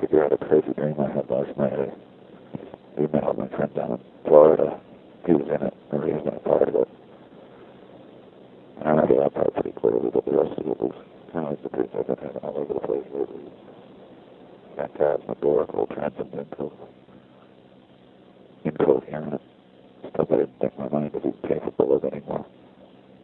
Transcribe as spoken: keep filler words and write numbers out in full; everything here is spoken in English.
figure out a crazy dream I had last night. I emailed my friend down in Florida. He was in it, or he was in a part of it. And I remember that part pretty clearly, but the rest of it was kind of like the dreams I've been having all over the place lately. Phantasmagorical, transcendental, incoherent stuff I didn't think my mind would be capable of anymore.